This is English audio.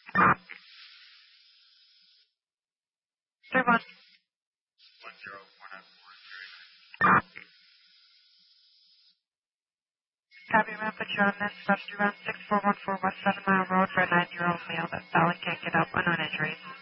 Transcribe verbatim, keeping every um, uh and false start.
Three one. One zero four nine four zero. Copy, man. Put you on this. Rescue around six four one four West Seven Mile Road for a nine-year-old male that's valid, can't get up, unknown injuries.